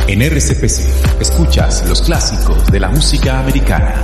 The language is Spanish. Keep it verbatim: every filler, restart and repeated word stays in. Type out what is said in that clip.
En R C P C, escuchas los clásicos de la música americana.